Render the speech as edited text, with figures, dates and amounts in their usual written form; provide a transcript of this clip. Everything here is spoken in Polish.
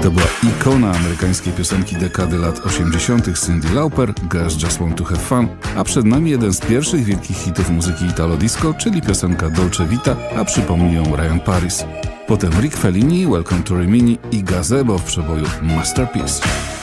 To była ikona amerykańskiej piosenki dekady lat 80. Cyndi Lauper, Girls Just Want to Have Fun, a przed nami jeden z pierwszych wielkich hitów muzyki italo-disco, czyli piosenka Dolce Vita, a przypomni ją Ryan Paris. Potem Rick Fellini, Welcome to Rimini i Gazebo w przeboju Masterpiece.